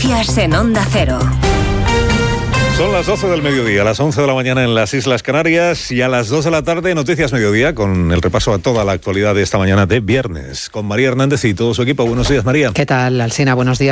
Noticias en Onda Cero. Son las 12 del mediodía, a las 11 de la mañana en las Islas Canarias y a las 2 de la tarde Noticias Mediodía con el repaso a toda la actualidad de esta mañana de viernes con María Hernández y todo su equipo. Buenos días, María. ¿Qué tal, Alsina? Buenos días.